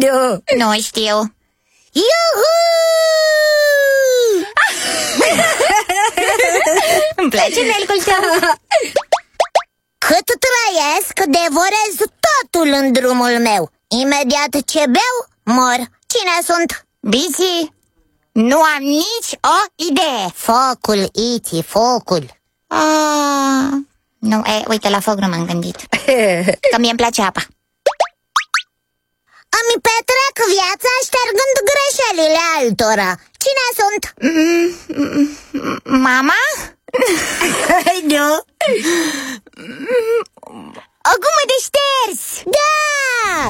Nu știu. Iuhu! Îmi place melcul tău. Cât trăiesc, devorez totul în drumul meu. Imediat ce beau, mor. Cine sunt? Bici, nu am nici o idee. Focul, Iti, focul. Nu, uite, la foc nu m-am gândit. Că mie îmi place apa. Îmi petrec viața ștergând greșelile altora. Cine sunt? Mama? Nu. O gumă de șters. Da!